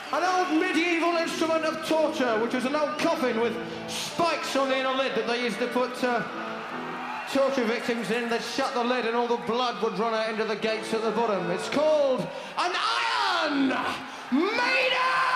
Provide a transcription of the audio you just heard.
An old medieval instrument of torture, which was an old coffin with spikes on the inner lid that they used to put torture victims in. They'd shut the lid and all the blood would run out into the gates at the bottom. It's called an Iron Maiden!